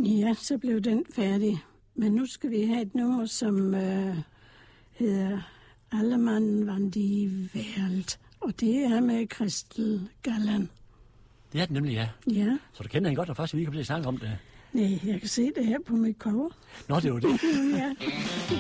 Ja, så blev den færdig. Men nu skal vi have et nummer, som hedder Allemann van die Welt. Og det er med Christel Galland. Det er den nemlig, ja. Ja. Så du kender hende godt, og først vi kan blive snakke om det. Nej, jeg kan se det her på mit cover. Nå, det var det. Ja.